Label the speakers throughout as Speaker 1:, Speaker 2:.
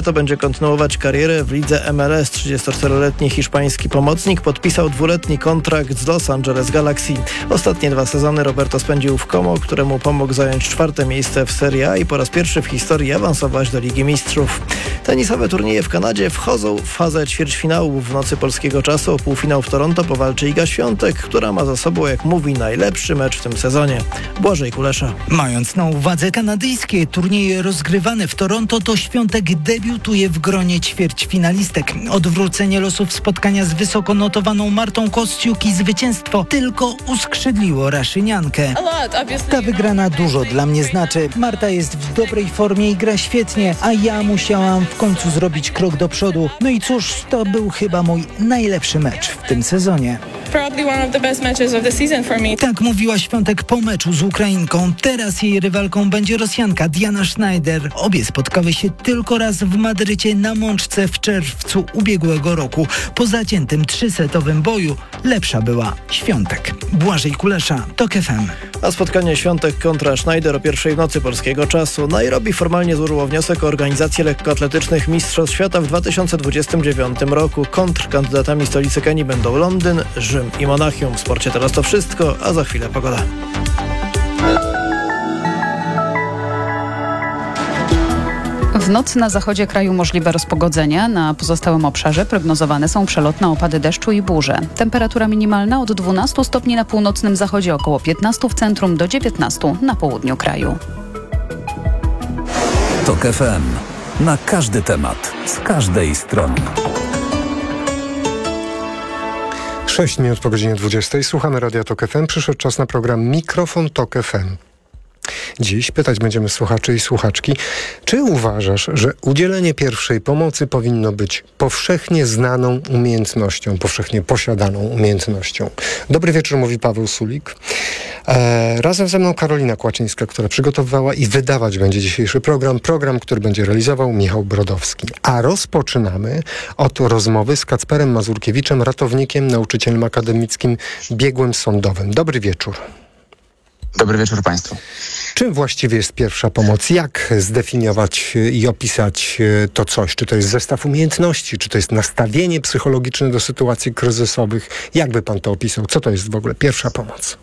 Speaker 1: to będzie kontynuować karierę w lidze MLS. 34-letni hiszpański pomocnik podpisał 2-letni kontrakt z Los Angeles Galaxy. Ostatnie 2 sezony Roberto spędził w Como, któremu pomógł zająć 4. miejsce w Serie A i po raz pierwszy w historii awansować do Ligi Mistrzów. Tenisowe turnieje w Kanadzie wchodzą w fazę ćwierćfinału. W nocy polskiego czasu o półfinał w Toronto powalczy Iga Świątek, która ma za sobą, jak mówi, najlepszy mecz w tym sezonie. Błażej Kulesza.
Speaker 2: Mając na uwadze kanadyjskie turnieje rozgrywane w Toronto, to Świątek debiutuje w gronie ćwierćfinalistek. Odwrócenie losów spotkania z wysoko notowaną Martą Kostiuk i zwycięstwo tylko uskrzydliło Raszyniankę. Ta wygrana dużo dla mnie znaczy. Marta jest w dobrej formie i gra świetnie, a ja musiałam w końcu zrobić krok do przodu. No i cóż, to był chyba mój najlepszy mecz w tym sezonie. Tak mówiła Świątek po meczu z Ukrainką. Teraz jej rywalką będzie Rosjanka Diana Schneider. Obie spotkały się tylko raz w Madrycie na Mączce w czerwcu ubiegłego roku. Po zaciętym 3-setowym boju lepsza była Świątek. Błażej Kulesza, TOK FM.
Speaker 1: A spotkanie Świątek kontra Schneider o 1:00 w nocy polskiego czasu. Nairobi formalnie złożyło wniosek o organizację lekkoatletycznych Mistrzostw Świata w 2029 roku. Kontrkandydatami stolicy Kenii będą Londyn, Rzym i Monachium. W sporcie teraz to wszystko, a za chwilę pogoda.
Speaker 3: W nocy na zachodzie kraju możliwe rozpogodzenia. Na pozostałym obszarze prognozowane są przelotne opady deszczu i burze. Temperatura minimalna od 12 stopni na północnym zachodzie, około 15 w centrum, do 19 na południu kraju.
Speaker 4: TOK FM. Na każdy temat, z każdej strony.
Speaker 5: 6 minut po godzinie 20. Słuchamy Radia TOK FM. Przyszedł czas na program Mikrofon TOK FM. Dziś pytać będziemy słuchaczy i słuchaczki, czy uważasz, że udzielenie pierwszej pomocy powinno być powszechnie znaną umiejętnością, powszechnie posiadaną umiejętnością? Dobry wieczór, mówi Paweł Sulik. Razem ze mną Karolina Kłaczyńska, która przygotowywała i wydawać będzie dzisiejszy program, który będzie realizował Michał Brodowski. A rozpoczynamy od rozmowy z Kacperem Mazurkiewiczem, ratownikiem, nauczycielem akademickim, biegłym sądowym. Dobry wieczór.
Speaker 6: Dobry wieczór Państwu.
Speaker 5: Czym właściwie jest pierwsza pomoc? Jak zdefiniować i opisać to coś? Czy to jest zestaw umiejętności? Czy to jest nastawienie psychologiczne do sytuacji kryzysowych? Jak by pan to opisał? Co to jest w ogóle pierwsza pomoc?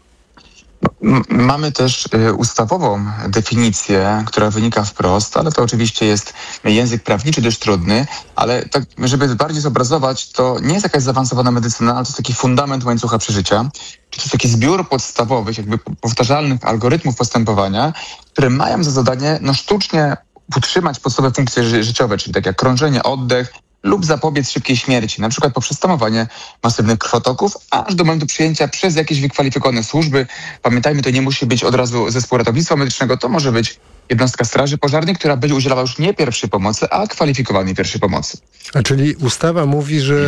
Speaker 6: Mamy też ustawową definicję, która wynika wprost, ale to oczywiście jest język prawniczy dość trudny, ale tak, żeby bardziej zobrazować, to nie jest jakaś zaawansowana medycyna, ale to jest taki fundament łańcucha przeżycia. To jest taki zbiór podstawowych, jakby powtarzalnych algorytmów postępowania, które mają za zadanie sztucznie utrzymać podstawowe funkcje życiowe, czyli tak jak krążenie, oddech, lub zapobiec szybkiej śmierci, na przykład poprzez tamowanie masywnych krwotoków, aż do momentu przyjęcia przez jakieś wykwalifikowane służby. Pamiętajmy, to nie musi być od razu zespół ratownictwa medycznego, to może być jednostka straży pożarnej, która będzie udzielała już nie pierwszej pomocy, a kwalifikowanej pierwszej pomocy.
Speaker 5: A czyli ustawa mówi, że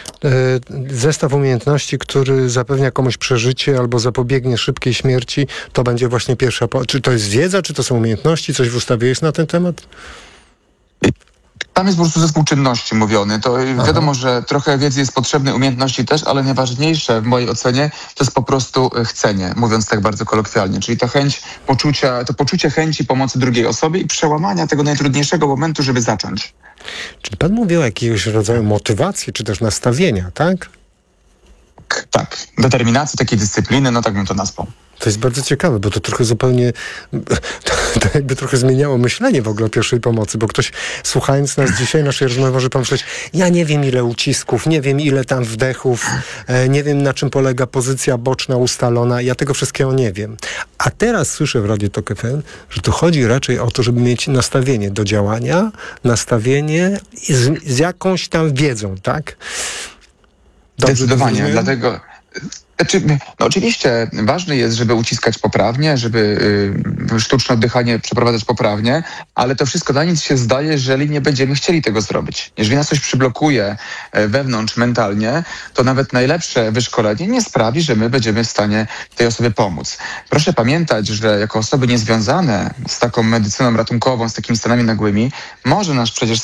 Speaker 5: zestaw umiejętności, który zapewnia komuś przeżycie albo zapobiegnie szybkiej śmierci, to będzie właśnie pierwsza pomoc. Czy to jest wiedza, czy to są umiejętności? Coś w ustawie jest na ten temat?
Speaker 6: Tam jest po prostu zespół czynności mówiony. To wiadomo, że trochę wiedzy jest potrzebne, umiejętności też, ale najważniejsze w mojej ocenie to jest po prostu chcenie, mówiąc tak bardzo kolokwialnie. Czyli ta chęć poczucie chęci pomocy drugiej osobie i przełamania tego najtrudniejszego momentu, żeby zacząć.
Speaker 5: Czyli pan mówi o jakiegoś rodzaju motywacji, czy też nastawienia, tak?
Speaker 6: Tak. Determinacji, takiej dyscypliny, tak bym to nazwał.
Speaker 5: To jest bardzo ciekawe, bo to trochę zupełnie, to jakby trochę zmieniało myślenie w ogóle o pierwszej pomocy, bo ktoś słuchając nas dzisiaj, naszej rozmowy, może pomyśleć, ja nie wiem ile ucisków, nie wiem ile tam wdechów, nie wiem na czym polega pozycja boczna ustalona, ja tego wszystkiego nie wiem. A teraz słyszę w Radiu TOK FM, że tu chodzi raczej o to, żeby mieć nastawienie do działania, nastawienie z jakąś tam wiedzą, tak? Dobrze.
Speaker 6: Zdecydowanie, dlatego... oczywiście ważne jest, żeby uciskać poprawnie, żeby sztuczne oddychanie przeprowadzać poprawnie, ale to wszystko na nic się zdaje, jeżeli nie będziemy chcieli tego zrobić. Jeżeli nas coś przyblokuje wewnątrz mentalnie, to nawet najlepsze wyszkolenie nie sprawi, że my będziemy w stanie tej osobie pomóc. Proszę pamiętać, że jako osoby niezwiązane z taką medycyną ratunkową, z takimi stanami nagłymi, może nas przecież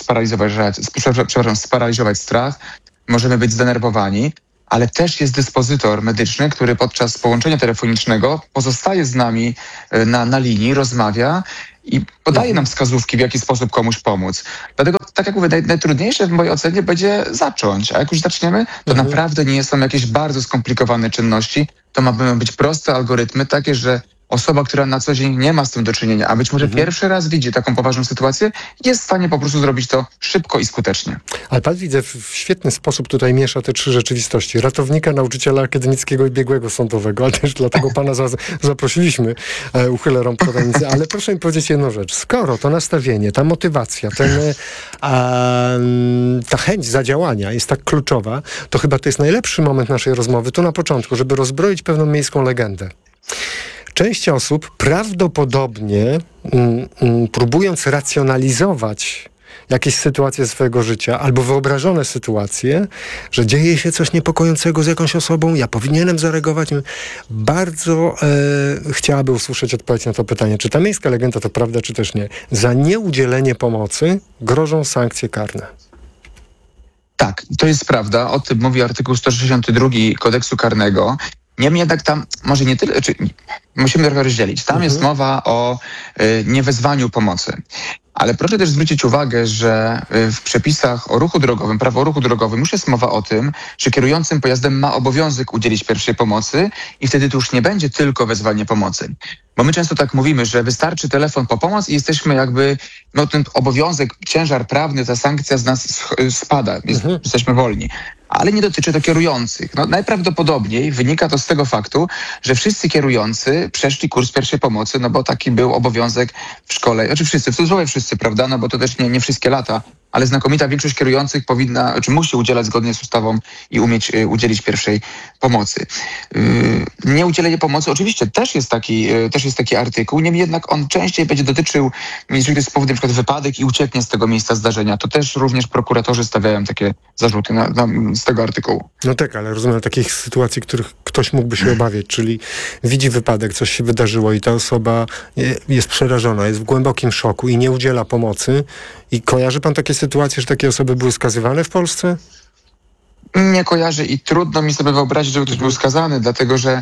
Speaker 6: sparaliżować strach, możemy być zdenerwowani, ale też jest dyspozytor medyczny, który podczas połączenia telefonicznego pozostaje z nami na linii, rozmawia i podaje nam wskazówki, w jaki sposób komuś pomóc. Dlatego tak jak mówię, najtrudniejsze w mojej ocenie będzie zacząć. A jak już zaczniemy, to naprawdę nie są jakieś bardzo skomplikowane czynności. To mają być proste algorytmy, takie, że osoba, która na co dzień nie ma z tym do czynienia, a być może pierwszy raz widzi taką poważną sytuację, jest w stanie po prostu zrobić to szybko i skutecznie.
Speaker 5: Ale pan, widzę, w świetny sposób tutaj miesza te trzy rzeczywistości. Ratownika, nauczyciela akademickiego i biegłego sądowego, ale też dlatego pana zaprosiliśmy. Uchylę rąb tajemnicy. Ale proszę mi powiedzieć jedną rzecz. Skoro to nastawienie, ta motywacja, ta chęć zadziałania jest tak kluczowa, to chyba to jest najlepszy moment naszej rozmowy tu na początku, żeby rozbroić pewną miejską legendę. Część osób prawdopodobnie próbując racjonalizować jakieś sytuacje swojego życia albo wyobrażone sytuacje, że dzieje się coś niepokojącego z jakąś osobą, ja powinienem zareagować. Bardzo chciałaby usłyszeć odpowiedź na to pytanie, czy ta miejska legenda to prawda, czy też nie. Za nieudzielenie pomocy grożą sankcje karne.
Speaker 6: Tak, to jest prawda. O tym mówi artykuł 162 Kodeksu Karnego. Niemniej jednak tam może nie tyle, musimy trochę rozdzielić. Tam jest mowa o niewezwaniu pomocy. Ale proszę też zwrócić uwagę, że w przepisach o ruchu drogowym, prawo o ruchu drogowym już jest mowa o tym, że kierującym pojazdem ma obowiązek udzielić pierwszej pomocy i wtedy to już nie będzie tylko wezwanie pomocy. Bo my często tak mówimy, że wystarczy telefon po pomoc i jesteśmy jakby, ten obowiązek, ciężar prawny, ta sankcja z nas spada, jesteśmy wolni. Ale nie dotyczy to kierujących. Najprawdopodobniej wynika to z tego faktu, że wszyscy kierujący przeszli kurs pierwszej pomocy, bo taki był obowiązek w szkole. Znaczy wszyscy, w cudzysłowie wszyscy, prawda? Bo to też nie wszystkie lata, ale znakomita większość kierujących musi udzielać zgodnie z ustawą i umieć udzielić pierwszej pomocy. Nieudzielenie pomocy oczywiście też jest taki artykuł, niemniej jednak on częściej będzie dotyczył, jeżeli to jest powód na przykład wypadek i ucieknie z tego miejsca zdarzenia, to też również prokuratorzy stawiają takie zarzuty z tego artykułu.
Speaker 5: No tak, ale rozumiem takich sytuacji, których ktoś mógłby się obawiać, czyli widzi wypadek, coś się wydarzyło i ta osoba jest przerażona, jest w głębokim szoku i nie udziela pomocy. I kojarzy pan takie sytuacje, że takie osoby były skazywane w Polsce?
Speaker 6: Nie kojarzę i trudno mi sobie wyobrazić, żeby ktoś był skazany, dlatego że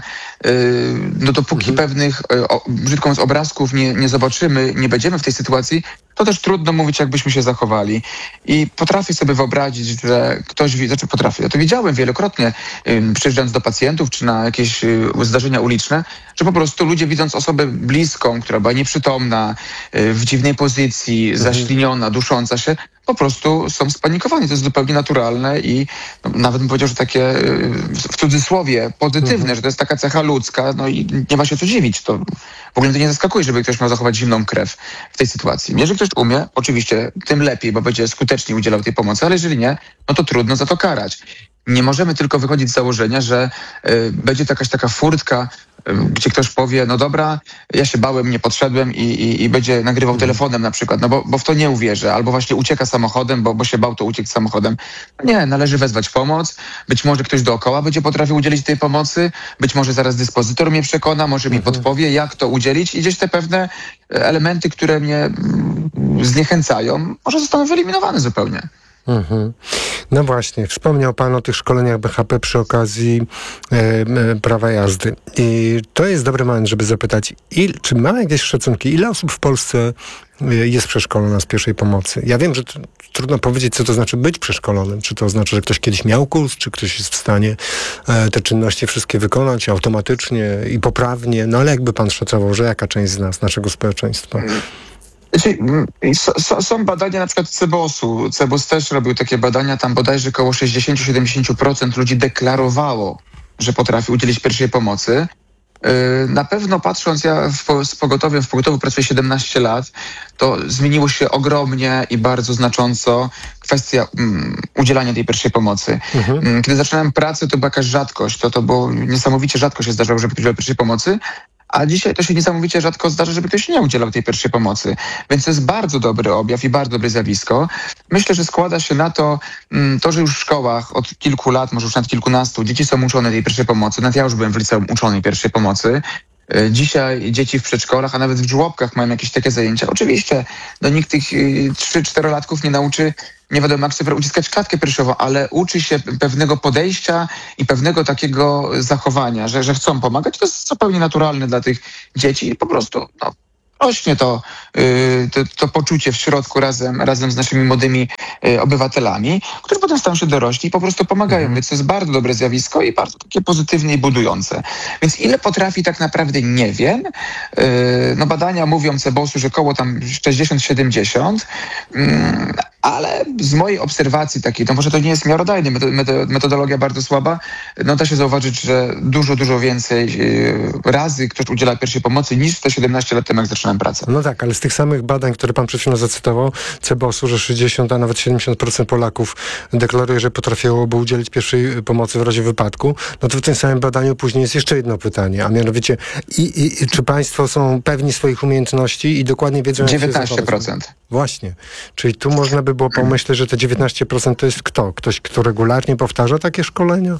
Speaker 6: dopóki pewnych, brzydko mówiąc, obrazków nie zobaczymy, nie będziemy w tej sytuacji, to też trudno mówić, jak byśmy się zachowali. I potrafię sobie wyobrazić, że ja to widziałem wielokrotnie, przyjeżdżając do pacjentów, czy na jakieś zdarzenia uliczne, że po prostu ludzie, widząc osobę bliską, która była nieprzytomna, w dziwnej pozycji, zaśliniona, dusząca się, po prostu są spanikowani. To jest zupełnie naturalne i nawet bym powiedział, że takie w cudzysłowie pozytywne, że to jest taka cecha ludzka, i nie ma się co dziwić. To w ogóle to nie zaskakuje, żeby ktoś miał zachować zimną krew w tej sytuacji. Jeżeli ktoś umie, oczywiście tym lepiej, bo będzie skutecznie udzielał tej pomocy, ale jeżeli nie, to trudno za to karać. Nie możemy tylko wychodzić z założenia, że będzie to jakaś taka furtka, gdzie ktoś powie, dobra, ja się bałem, nie podszedłem i będzie nagrywał telefonem na przykład, bo w to nie uwierzę, albo właśnie ucieka samochodem, bo się bał, to uciekł samochodem. Nie, należy wezwać pomoc, być może ktoś dookoła będzie potrafił udzielić tej pomocy, być może zaraz dyspozytor mnie przekona, może mi podpowie, jak to udzielić i gdzieś te pewne elementy, które mnie zniechęcają, może zostaną wyeliminowane zupełnie.
Speaker 5: No właśnie, wspomniał pan o tych szkoleniach BHP przy okazji prawa jazdy. I to jest dobry moment, żeby zapytać, czy mamy jakieś szacunki, ile osób w Polsce jest przeszkolona z pierwszej pomocy? Ja wiem, że trudno powiedzieć, co to znaczy być przeszkolonym. Czy to znaczy, że ktoś kiedyś miał kurs, czy ktoś jest w stanie te czynności wszystkie wykonać automatycznie i poprawnie, ale jakby pan szacował, że jaka część z nas, naszego społeczeństwa?
Speaker 6: Są badania na przykład CBOS-u. CBOS też robił takie badania, tam bodajże około 60-70% ludzi deklarowało, że potrafi udzielić pierwszej pomocy. Na pewno patrząc, ja w pogotowiu pracuję 17 lat, to zmieniło się ogromnie i bardzo znacząco kwestia udzielania tej pierwszej pomocy. Kiedy zaczynałem pracę, to była jakaś rzadkość. To było niesamowicie rzadko się zdarzało, żeby ktoś udzielał pierwszej pomocy. A dzisiaj to się niesamowicie rzadko zdarza, żeby ktoś nie udzielał tej pierwszej pomocy. Więc to jest bardzo dobry objaw i bardzo dobre zjawisko. Myślę, że składa się na to, że już w szkołach od kilku lat, może już nawet kilkunastu, dzieci są uczone tej pierwszej pomocy. Nawet ja już byłem w liceum uczony pierwszej pomocy. Dzisiaj dzieci w przedszkolach, a nawet w żłobkach mają jakieś takie zajęcia. Oczywiście nikt tych 3-4-latków nie nauczy, nie wiadomo jak sobie uciskać klatkę piersiową, ale uczy się pewnego podejścia i pewnego takiego zachowania, że chcą pomagać. To jest zupełnie naturalne dla tych dzieci i po prostu rośnie to poczucie w środku razem z naszymi młodymi obywatelami, którzy potem stają się dorośli i po prostu pomagają. Więc to jest bardzo dobre zjawisko i bardzo takie pozytywne i budujące. Więc ile potrafi, tak naprawdę nie wiem. Badania mówią CBOS-u, że około tam 60-70, ale z mojej obserwacji takiej, to może to nie jest miarodajne, metodologia bardzo słaba, da się zauważyć, że dużo więcej razy ktoś udziela pierwszej pomocy niż te 17 lat temu, jak zaczynałem pracę.
Speaker 5: No tak, ale z tych samych badań, które pan przed chwilą zacytował, CBOS-u, że 60, a nawet 70% Polaków deklaruje, że potrafiłoby udzielić pierwszej pomocy w razie wypadku, no to w tym samym badaniu później jest jeszcze jedno pytanie, a mianowicie czy państwo są pewni swoich umiejętności i dokładnie wiedzą, jak
Speaker 6: 19%.
Speaker 5: Właśnie. Czyli tu można by było pomyśleć, że te 19% to jest kto? Ktoś, kto regularnie powtarza takie szkolenia?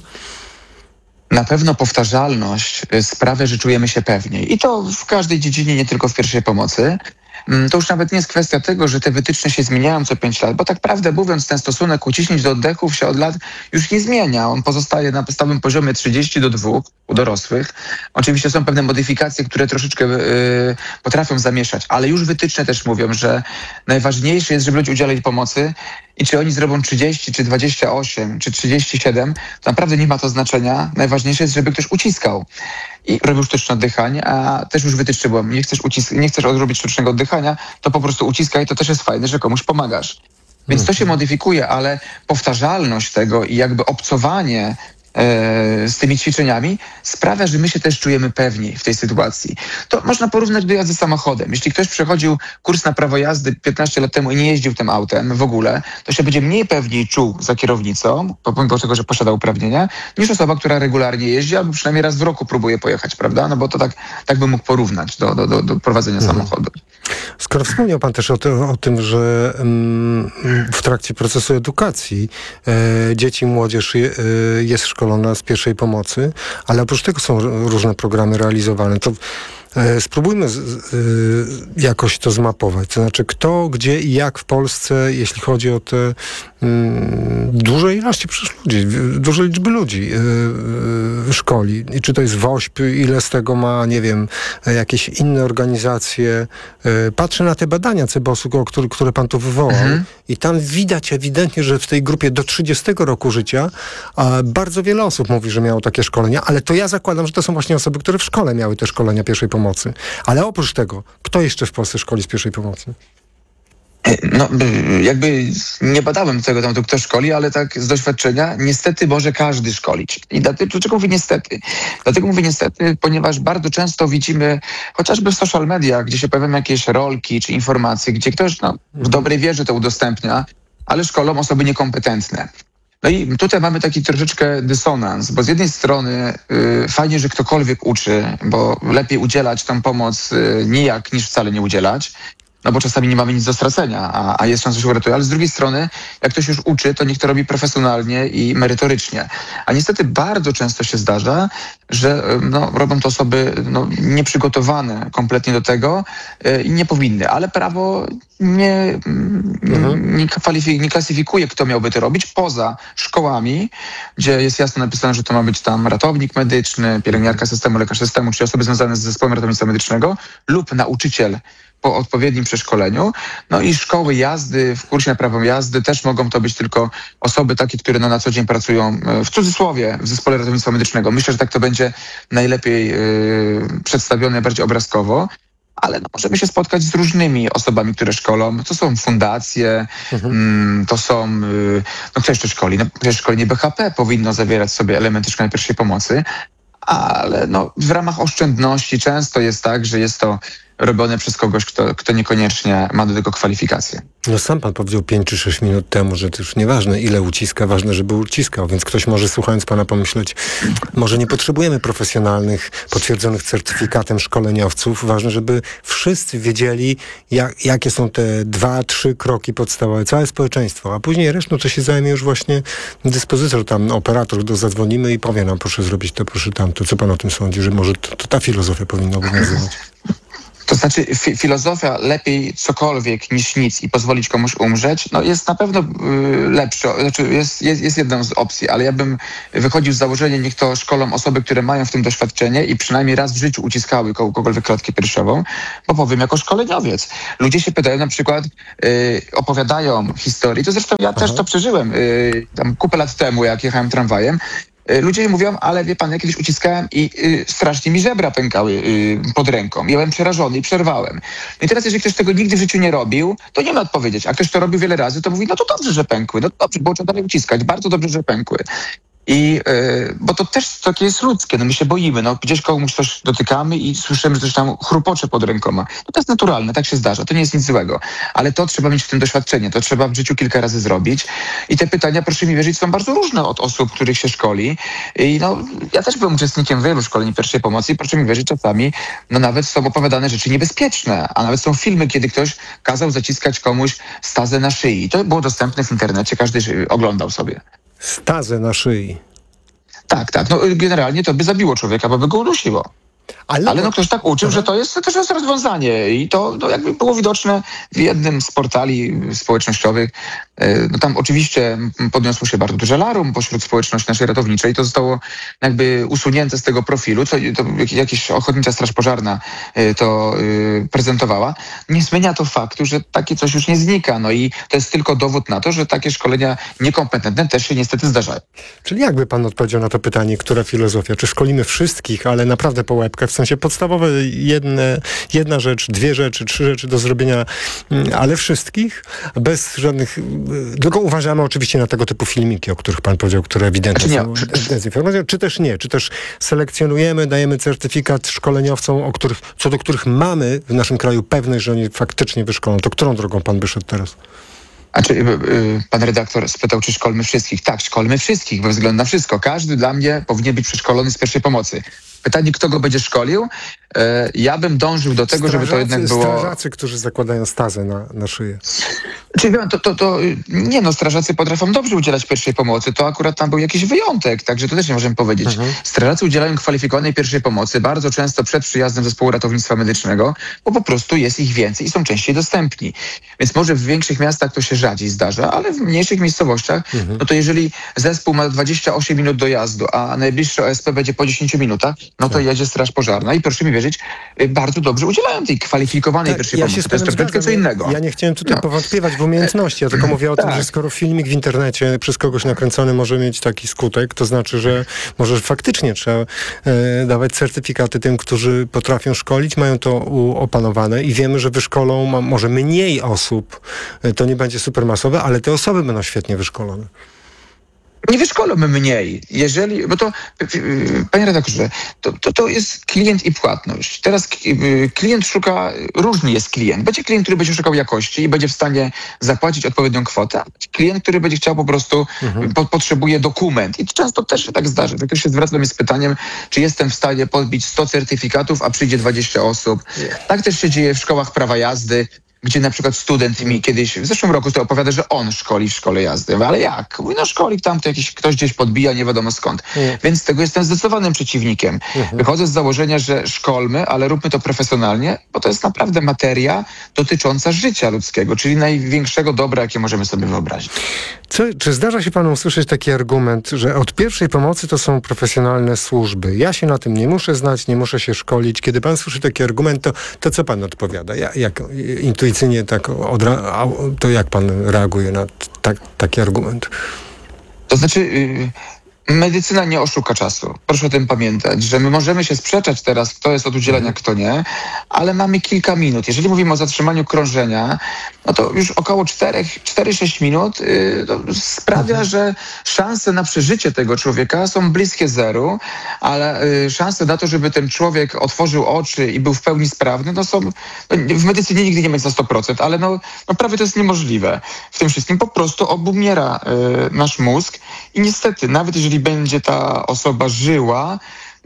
Speaker 6: Na pewno powtarzalność sprawia, że czujemy się pewniej. I to w każdej dziedzinie, nie tylko w pierwszej pomocy. To już nawet nie jest kwestia tego, że te wytyczne się zmieniają co 5 lat, bo tak prawdę mówiąc, ten stosunek uciśnięć do oddechów się od lat już nie zmienia. On pozostaje na podstawowym poziomie 30:2 u dorosłych. Oczywiście są pewne modyfikacje, które troszeczkę potrafią zamieszać, ale już wytyczne też mówią, że najważniejsze jest, żeby ludzie udzielali pomocy i czy oni zrobią 30, czy 28, czy 37, to naprawdę nie ma to znaczenia. Najważniejsze jest, żeby ktoś uciskał i robił sztuczne oddychanie, a też już wytyczne było, nie chcesz odrobić sztucznego oddychania, to po prostu uciskaj, to też jest fajne, że komuś pomagasz. Więc to się modyfikuje, ale powtarzalność tego i jakby obcowanie z tymi ćwiczeniami sprawia, że my się też czujemy pewniej w tej sytuacji. To można porównać do jazdy samochodem. Jeśli ktoś przechodził kurs na prawo jazdy 15 lat temu i nie jeździł tym autem w ogóle, to się będzie mniej pewniej czuł za kierownicą, pomimo tego, że posiada uprawnienia, niż osoba, która regularnie jeździ, albo przynajmniej raz w roku próbuje pojechać, prawda? No bo to tak bym mógł porównać do prowadzenia samochodu.
Speaker 5: Skoro wspomniał pan też o tym, że w trakcie procesu edukacji dzieci i młodzież jest szkolona z pierwszej pomocy, ale oprócz tego są różne programy realizowane. To spróbujmy jakoś to zmapować. To znaczy kto, gdzie i jak w Polsce, jeśli chodzi o te duże ilości przecież ludzi, duże liczby ludzi szkoli. I czy to jest WOŚP, ile z tego ma, nie wiem, jakieś inne organizacje. Patrzę na te badania CBOS-u, które pan tu wywołał i tam widać ewidentnie, że w tej grupie do 30 roku życia bardzo wiele osób mówi, że miało takie szkolenia, ale to ja zakładam, że to są właśnie osoby, które w szkole miały te szkolenia pierwszej pomocy. Ale oprócz tego, kto jeszcze w Polsce szkoli z pierwszej pomocy?
Speaker 6: Jakby nie badałem tego tematu, kto szkoli, ale tak z doświadczenia niestety może każdy szkolić. I dlaczego mówię niestety? Dlatego mówię niestety, ponieważ bardzo często widzimy, chociażby w social mediach, gdzie się pojawiają jakieś rolki czy informacje, gdzie ktoś w dobrej wierze to udostępnia, ale szkolą osoby niekompetentne. No i tutaj mamy taki troszeczkę dysonans, bo z jednej strony fajnie, że ktokolwiek uczy, bo lepiej udzielać tą pomoc nijak niż wcale nie udzielać, no bo czasami nie mamy nic do stracenia, a jest szansa, że się uratuje. Ale z drugiej strony, jak ktoś już uczy, to niech to robi profesjonalnie i merytorycznie. A niestety bardzo często się zdarza, że robią to osoby nieprzygotowane kompletnie do tego i nie powinny. Ale prawo nie klasyfikuje, kto miałby to robić, poza szkołami, gdzie jest jasno napisane, że to ma być tam ratownik medyczny, pielęgniarka systemu, lekarz systemu, czyli osoby związane z zespołem ratownictwa medycznego lub nauczyciel po odpowiednim przeszkoleniu. No i szkoły jazdy, w kursie na prawo jazdy też mogą to być tylko osoby takie, które na co dzień pracują w cudzysłowie w zespole ratownictwa medycznego. Myślę, że tak to będzie najlepiej przedstawione, bardziej obrazkowo. Ale możemy się spotkać z różnymi osobami, które szkolą. To są fundacje, to są... kto jeszcze szkoli? Przecież szkolenie BHP powinno zawierać sobie elementy szkolenia pierwszej pomocy, ale w ramach oszczędności często jest tak, że jest to robione przez kogoś, kto niekoniecznie ma do tego kwalifikacje.
Speaker 5: No sam pan powiedział 5 czy 6 minut temu, że to już nieważne ile uciska, ważne, żeby uciskał, więc ktoś może słuchając pana pomyśleć, może nie potrzebujemy profesjonalnych, potwierdzonych certyfikatem szkoleniowców, ważne, żeby wszyscy wiedzieli, jakie są te 2-3 kroki podstawowe, całe społeczeństwo, a później resztą to się zajmie już właśnie dyspozytor, tam operator, zadzwonimy i powie nam, proszę zrobić to, proszę tamto. Co pan o tym sądzi, że może to ta filozofia powinna obowiązywać?
Speaker 6: To znaczy filozofia lepiej cokolwiek niż nic i pozwolić komuś umrzeć, no jest na pewno lepsza, znaczy jest jedną z opcji, ale ja bym wychodził z założenia, niech to szkolą osoby, które mają w tym doświadczenie i przynajmniej raz w życiu uciskały kogokolwiek klatkę piersiową, bo powiem jako szkoleniowiec. Ludzie się pytają na przykład, opowiadają historii, to zresztą ja też to przeżyłem tam kupę lat temu, jak jechałem tramwajem. Ludzie mówią, ale wie pan, ja kiedyś uciskałem i strasznie mi żebra pękały pod ręką. Ja byłem przerażony i przerwałem. No i teraz, jeżeli ktoś tego nigdy w życiu nie robił, to nie ma odpowiedzieć. A ktoś to robił wiele razy, to mówi, no to dobrze, że pękły. No to dobrze, było trzeba dalej uciskać. Bardzo dobrze, że pękły. I bo to też takie jest ludzkie, no my się boimy, no gdzieś komuś coś dotykamy i słyszymy, że coś tam chrupocze pod rękoma. No to jest naturalne, tak się zdarza, to nie jest nic złego. Ale to trzeba mieć w tym doświadczenie, to trzeba w życiu kilka razy zrobić. I te pytania, proszę mi wierzyć, są bardzo różne od osób, których się szkoli. I no, ja też byłem uczestnikiem wielu szkoleń pierwszej pomocy i proszę mi wierzyć, czasami no nawet są opowiadane rzeczy niebezpieczne, a nawet są filmy, kiedy ktoś kazał zaciskać komuś stazę na szyi. To było dostępne w internecie, każdy oglądał sobie.
Speaker 5: Stazę na szyi.
Speaker 6: Tak. No generalnie to by zabiło człowieka, bo by go udusiło. Ale no ktoś tak uczył, że to też jest rozwiązanie i to jakby było widoczne w jednym z portali społecznościowych. No tam oczywiście podniosło się bardzo duże larum pośród społeczności naszej ratowniczej. To zostało jakby usunięte z tego profilu, to jakaś ochotnicza straż pożarna to prezentowała. Nie zmienia to faktu, że takie coś już nie znika. No i to jest tylko dowód na to, że takie szkolenia niekompetentne też się niestety zdarzają.
Speaker 5: Czyli jakby pan odpowiedział na to pytanie, która filozofia? Czy szkolimy wszystkich, ale naprawdę po łebkach, w sensie podstawowe jedna rzecz, 2 rzeczy, 3 rzeczy do zrobienia, ale wszystkich? Bez żadnych... Tylko uważamy oczywiście na tego typu filmiki, o których pan powiedział, które ewidentnie są dezinformacją, czy też nie? Czy też selekcjonujemy, dajemy certyfikat szkoleniowcom, co do których mamy w naszym kraju pewność, że oni faktycznie wyszkolą? To którą drogą pan by szedł teraz?
Speaker 6: Pan redaktor spytał, czy szkolmy wszystkich. Tak, szkolmy wszystkich, bez względu na wszystko. Każdy dla mnie powinien być przeszkolony z pierwszej pomocy. Pytanie, kto go będzie szkolił? Ja bym dążył do tego, żeby to jednak było...
Speaker 5: Strażacy, którzy zakładają stazę na szyję.
Speaker 6: Czyli nie no, strażacy potrafią dobrze udzielać pierwszej pomocy. To akurat tam był jakiś wyjątek, także to też nie możemy powiedzieć. Strażacy udzielają kwalifikowanej pierwszej pomocy bardzo często przed przyjazdem zespołu ratownictwa medycznego, bo po prostu jest ich więcej i są częściej dostępni. Więc może w większych miastach to się rzadziej zdarza, ale w mniejszych miejscowościach, no to jeżeli zespół ma 28 minut dojazdu, a najbliższy OSP będzie po 10 minutach, no to jedzie straż pożarna i proszę mi wierzyć, bardzo dobrze udzielają tej kwalifikowanej pierwszej pomocy. To jest troszeczkę co innego.
Speaker 5: Ja nie chciałem tutaj powątpiewać w umiejętności, ja tylko mówię o tym, że skoro filmik w internecie przez kogoś nakręcony może mieć taki skutek, to znaczy, że może faktycznie trzeba dawać certyfikaty tym, którzy potrafią szkolić, mają to opanowane i wiemy, że wyszkolą może mniej osób, to nie będzie supermasowe, ale te osoby będą świetnie wyszkolone.
Speaker 6: Nie wyszkolimy mniej, bo to, panie redaktorze, to jest klient i płatność. Teraz klient szuka, różny jest klient. Będzie klient, który będzie szukał jakości i będzie w stanie zapłacić odpowiednią kwotę, a będzie klient, który będzie chciał po prostu, potrzebuje dokument. I często też się tak zdarzy. Jak ktoś się zwraca do mnie z pytaniem, czy jestem w stanie podbić 100 certyfikatów, a przyjdzie 20 osób. Tak też się dzieje w szkołach prawa jazdy, gdzie na przykład student mi kiedyś, w zeszłym roku to opowiada, że on szkoli w szkole jazdy. Ale jak? Mówi, no szkolik tam, to ktoś gdzieś podbija, nie wiadomo skąd. Więc tego jestem zdecydowanym przeciwnikiem. Wychodzę z założenia, że szkolmy, ale róbmy to profesjonalnie, bo to jest naprawdę materia dotycząca życia ludzkiego, czyli największego dobra, jakie możemy sobie wyobrazić.
Speaker 5: Czy zdarza się panu usłyszeć taki argument, że od pierwszej pomocy to są profesjonalne służby? Ja się na tym nie muszę znać, nie muszę się szkolić. Kiedy pan słyszy taki argument, to co pan odpowiada? Jak intuicyjnie to jak pan reaguje na taki argument?
Speaker 6: To znaczy... Medycyna nie oszuka czasu. Proszę o tym pamiętać, że my możemy się sprzeczać teraz, kto jest od udzielania, kto nie, ale mamy kilka minut. Jeżeli mówimy o zatrzymaniu krążenia, no to już około 4-6 minut sprawia, że szanse na przeżycie tego człowieka są bliskie zeru, ale szanse na to, żeby ten człowiek otworzył oczy i był w pełni sprawny, no są, w medycynie nigdy nie będzie na 100%, ale no prawie to jest niemożliwe. W tym wszystkim po prostu obumiera nasz mózg i niestety, nawet jeżeli będzie ta osoba żyła,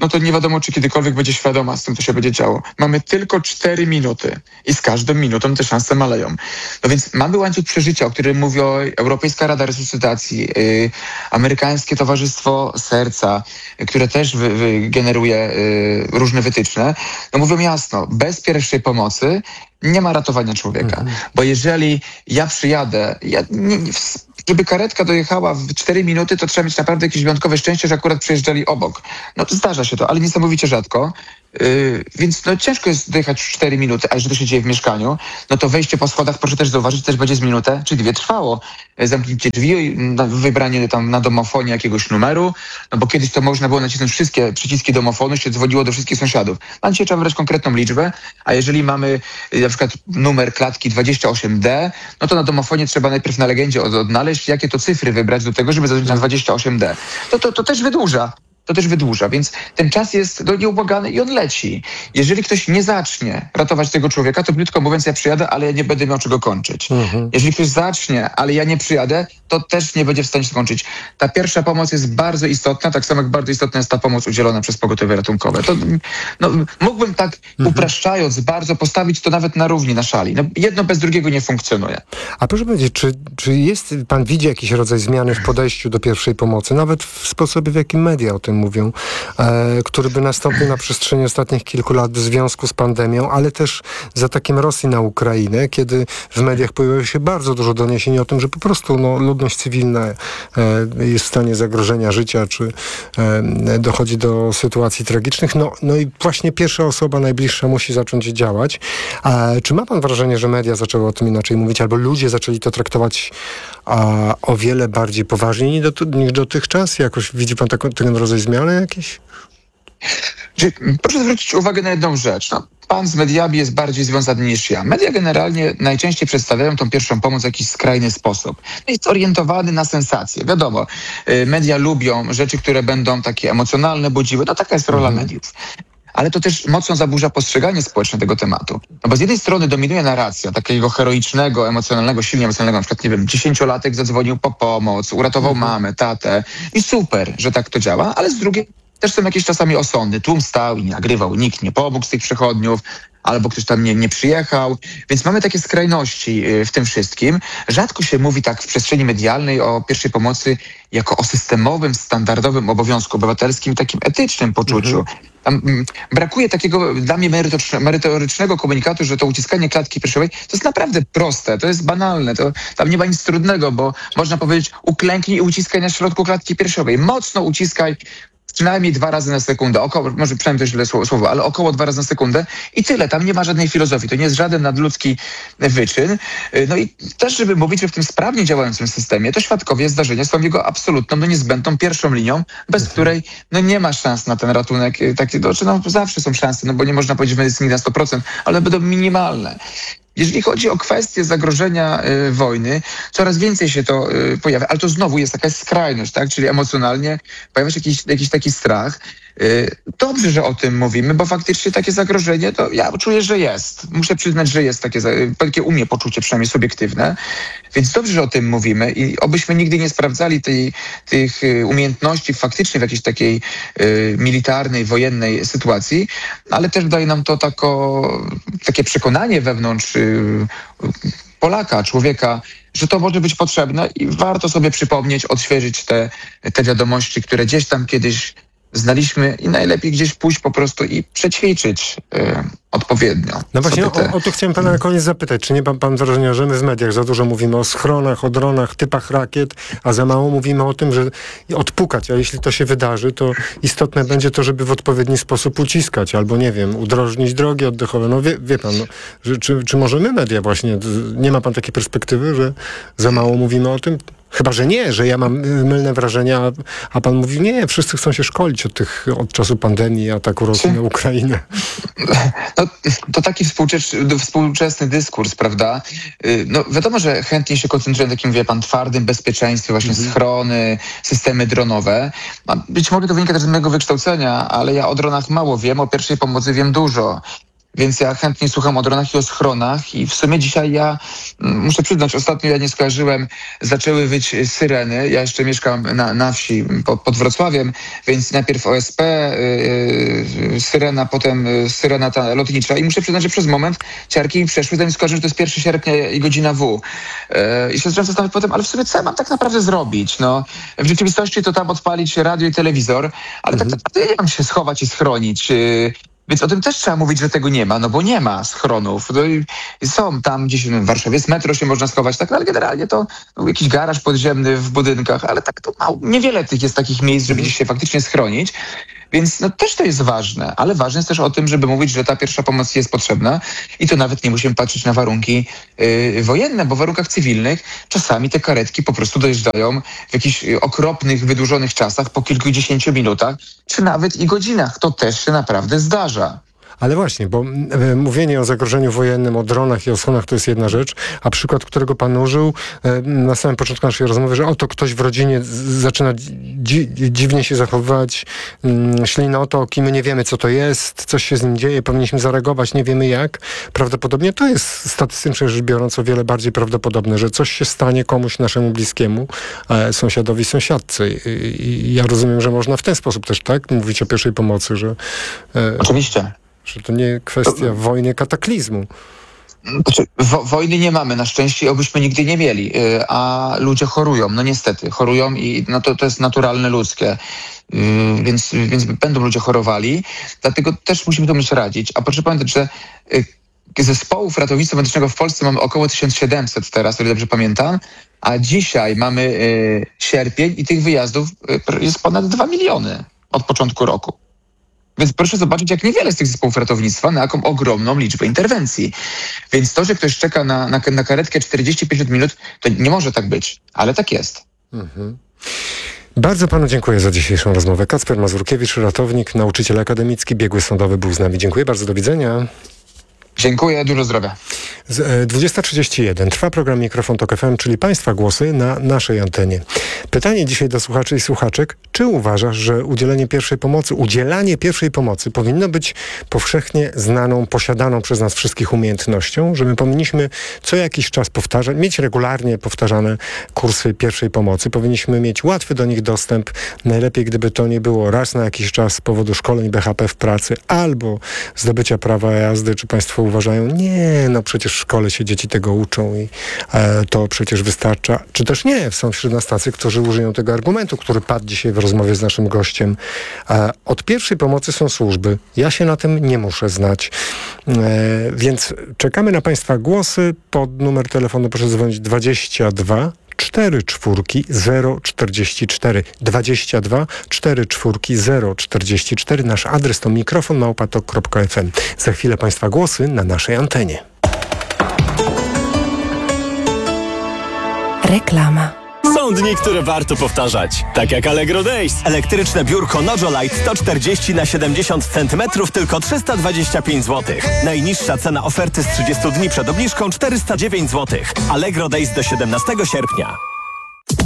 Speaker 6: no to nie wiadomo, czy kiedykolwiek będzie świadoma z tym, co się będzie działo. Mamy tylko 4 minuty i z każdą minutą te szanse maleją. No więc mamy łańcuch przeżycia, o którym mówi Europejska Rada Resuscytacji, Amerykańskie Towarzystwo Serca, które też generuje różne wytyczne. No mówią jasno, bez pierwszej pomocy nie ma ratowania człowieka. Bo jeżeli ja przyjadę, żeby karetka dojechała w 4 minuty, to trzeba mieć naprawdę jakieś wyjątkowe szczęście, że akurat przejeżdżali obok. No to zdarza się to, ale niesamowicie rzadko. Więc no ciężko jest dojechać w 4 minuty, a jeżeli to się dzieje w mieszkaniu, no to wejście po schodach, proszę też zauważyć, też będzie z minutę czy 2 trwało. Zamknięcie drzwi, wybranie tam na domofonie jakiegoś numeru, no bo kiedyś to można było nacisnąć wszystkie przyciski domofonu, się dzwoniło do wszystkich sąsiadów. A dzisiaj trzeba wybrać konkretną liczbę, a jeżeli mamy na przykład numer klatki 28D, no to na domofonie trzeba najpierw na legendzie odnaleźć, jakie to cyfry wybrać do tego, żeby zadzwonić na 28D. To też wydłuża. To też wydłuża, więc ten czas jest nieubłagany i on leci. Jeżeli ktoś nie zacznie ratować tego człowieka, to krótko mówiąc, ja przyjadę, ale ja nie będę miał czego kończyć. Jeżeli ktoś zacznie, ale ja nie przyjadę, to też nie będzie w stanie skończyć. Ta pierwsza pomoc jest bardzo istotna, tak samo jak bardzo istotna jest ta pomoc udzielona przez pogotowie ratunkowe. To, mógłbym tak upraszczając bardzo postawić to nawet na równi, na szali. No, jedno bez drugiego nie funkcjonuje.
Speaker 5: A proszę powiedzieć, czy pan widzi jakiś rodzaj zmiany w podejściu do pierwszej pomocy, nawet w sposobie, w jakim media o tym mówią, który by nastąpił na przestrzeni ostatnich kilku lat w związku z pandemią, ale też z atakiem Rosji na Ukrainę, kiedy w mediach pojawiło się bardzo dużo doniesień o tym, że po prostu ludność cywilna jest w stanie zagrożenia życia, czy dochodzi do sytuacji tragicznych. No i właśnie pierwsza osoba najbliższa musi zacząć działać. Czy ma pan wrażenie, że media zaczęły o tym inaczej mówić, albo ludzie zaczęli to traktować o wiele bardziej poważnie niż dotychczas? Jakoś widzi pan ten rodzaj zmiany jakieś?
Speaker 6: Proszę zwrócić uwagę na jedną rzecz. No, pan z mediami jest bardziej związany niż ja. Media generalnie najczęściej przedstawiają tą pierwszą pomoc w jakiś skrajny sposób. Jest orientowany na sensacje. Wiadomo, media lubią rzeczy, które będą takie emocjonalne, budziły. No taka jest rola mediów. Ale to też mocno zaburza postrzeganie społeczne tego tematu. No bo z jednej strony dominuje narracja takiego heroicznego, emocjonalnego, silnie emocjonalnego, na przykład, nie wiem, 10-latek zadzwonił po pomoc, uratował mamę, tatę i super, że tak to działa, ale z drugiej też są jakieś czasami osądy. Tłum stał i nie nagrywał, nikt nie pomógł z tych przechodniów, albo ktoś tam nie przyjechał. Więc mamy takie skrajności w tym wszystkim. Rzadko się mówi tak w przestrzeni medialnej o pierwszej pomocy jako o systemowym, standardowym obowiązku obywatelskim, takim etycznym poczuciu. Tam brakuje takiego dla mnie merytorycznego komunikatu, że to uciskanie klatki piersiowej to jest naprawdę proste, to jest banalne, tam nie ma nic trudnego, bo można powiedzieć uklęknij i uciskaj na środku klatki piersiowej. Mocno uciskaj, przynajmniej 2 razy na sekundę, może przynajmniej to źle słowo, ale około 2 razy na sekundę i tyle, tam nie ma żadnej filozofii, to nie jest żaden nadludzki wyczyn. No i też, żeby mówić, że w tym sprawnie działającym systemie, to świadkowie zdarzenia są jego absolutną, niezbędną pierwszą linią, bez której nie ma szans na ten ratunek. Zawsze są szanse, bo nie można powiedzieć w medycynie na 100%, ale będą minimalne. Jeżeli chodzi o kwestię zagrożenia wojny, coraz więcej się to pojawia, ale to znowu jest jakaś skrajność, tak? Czyli emocjonalnie pojawia się jakiś taki strach. Dobrze, że o tym mówimy, bo faktycznie takie zagrożenie, to ja czuję, że jest. Muszę przyznać, że jest takie u mnie poczucie, przynajmniej subiektywne. Więc dobrze, że o tym mówimy i obyśmy nigdy nie sprawdzali tych umiejętności faktycznie w jakiejś takiej militarnej, wojennej sytuacji, ale też daje nam to takie przekonanie wewnątrz Polaka, człowieka, że to może być potrzebne i warto sobie przypomnieć, odświeżyć te wiadomości, które gdzieś tam kiedyś znaliśmy i najlepiej gdzieś pójść po prostu i przećwiczyć odpowiednio.
Speaker 5: No właśnie o to chciałem pana na koniec zapytać. Czy nie ma pan wrażenia, że my w mediach za dużo mówimy o schronach, o dronach, typach rakiet, a za mało mówimy o tym, że odpukać, a jeśli to się wydarzy, to istotne będzie to, żeby w odpowiedni sposób uciskać, albo nie wiem, udrożnić drogi oddechowe. No wie pan, czy może my media właśnie, nie ma pan takiej perspektywy, że za mało mówimy o tym? Chyba, że nie, że ja mam mylne wrażenia, a pan mówi, nie, wszyscy chcą się szkolić od czasu pandemii, ataku Rosji na Ukrainę.
Speaker 6: No, to taki współczesny dyskurs, prawda? No, wiadomo, że chętnie się koncentruję na takim, wie pan, twardym bezpieczeństwie, właśnie schrony, systemy dronowe. Być może to wynika też z mojego wykształcenia, ale ja o dronach mało wiem, o pierwszej pomocy wiem dużo. Więc ja chętnie słucham o dronach i o schronach i w sumie dzisiaj muszę przyznać, ostatnio ja nie skojarzyłem, zaczęły wyć syreny. Ja jeszcze mieszkam na wsi pod Wrocławiem, więc najpierw OSP, syrena, potem syrena ta lotnicza i muszę przyznać, że przez moment ciarki mi przeszły, zanim skojarzyłem, że to jest 1 sierpnia i godzina W. I się zacząłem zastanawiać potem, ale w sumie co ja mam tak naprawdę zrobić? No, w rzeczywistości to tam odpalić radio i telewizor, ale tak naprawdę ja nie mam się schować i schronić. Więc o tym też trzeba mówić, że tego nie ma, no bo nie ma schronów. Są tam gdzieś w Warszawie, z metro się można schować, tak, ale generalnie to jakiś garaż podziemny w budynkach, ale tak to mało, niewiele tych jest takich miejsc, żeby gdzieś się faktycznie schronić. Więc no, też to jest ważne, ale ważne jest też o tym, żeby mówić, że ta pierwsza pomoc jest potrzebna i to nawet nie musimy patrzeć na warunki wojenne, bo w warunkach cywilnych czasami te karetki po prostu dojeżdżają w jakichś okropnych, wydłużonych czasach po kilkudziesięciu minutach, czy nawet i godzinach. To też się naprawdę zdarza.
Speaker 5: Ale właśnie, bo mówienie o zagrożeniu wojennym, o dronach i o schronach to jest jedna rzecz, a przykład, którego pan użył na samym początku naszej rozmowy, że oto ktoś w rodzinie zaczyna dziwnie się zachowywać, ślinotok i my nie wiemy, co to jest, coś się z nim dzieje, powinniśmy zareagować, nie wiemy jak. Prawdopodobnie to jest statystycznie rzecz biorąc o wiele bardziej prawdopodobne, że coś się stanie komuś naszemu bliskiemu, sąsiadowi, sąsiadce. I ja rozumiem, że można w ten sposób też, tak? Mówić o pierwszej pomocy, że...
Speaker 6: Oczywiście.
Speaker 5: Że to nie kwestia wojny, kataklizmu.
Speaker 6: Znaczy, wojny nie mamy, na szczęście, obyśmy nigdy nie mieli, a ludzie chorują, no niestety, chorują i no to jest naturalne, ludzkie, więc będą ludzie chorowali, dlatego też musimy to myśl radzić. A proszę pamiętać, że zespołów ratownictwa medycznego w Polsce mamy około 1700 teraz, o ile dobrze pamiętam, a dzisiaj mamy sierpień i tych wyjazdów jest ponad 2 miliony od początku roku. Więc proszę zobaczyć, jak niewiele z tych zespołów ratownictwa, na jaką ogromną liczbę interwencji. Więc to, że ktoś czeka na karetkę 45 minut, to nie może tak być, ale tak jest.
Speaker 5: Mhm. Bardzo panu dziękuję za dzisiejszą rozmowę. Kacper Mazurkiewicz, ratownik, nauczyciel akademicki, biegły sądowy był z nami. Dziękuję bardzo, do widzenia.
Speaker 6: Dziękuję, dużo zdrowia.
Speaker 5: 20:31 trwa program Mikrofon Tok FM, czyli Państwa głosy na naszej antenie. Pytanie dzisiaj do słuchaczy i słuchaczek. Czy uważasz, że udzielanie pierwszej pomocy powinno być powszechnie znaną, posiadaną przez nas wszystkich umiejętnością, że my powinniśmy co jakiś czas mieć regularnie powtarzane kursy pierwszej pomocy, powinniśmy mieć łatwy do nich dostęp, najlepiej gdyby to nie było raz na jakiś czas z powodu szkoleń BHP w pracy albo zdobycia prawa jazdy. Czy Państwo uważają, nie, no przecież w szkole się dzieci tego uczą i to przecież wystarcza. Czy też nie, są wśród nas tacy, którzy użyją tego argumentu, który padł dzisiaj w rozmowie z naszym gościem. Od pierwszej pomocy są służby. Ja się na tym nie muszę znać. Więc czekamy na Państwa głosy. Pod numer telefonu proszę dzwonić 22 44 044 22 44 044. Nasz adres to mikrofon@tok.fm. Za chwilę Państwa głosy na naszej antenie.
Speaker 7: Reklama. Są dni, które warto powtarzać. Tak jak Allegro Days. Elektryczne biurko Nojolite 140 na 70 cm tylko 325 zł. Najniższa cena oferty z 30 dni przed obniżką 409 zł. Allegro Days do 17 sierpnia.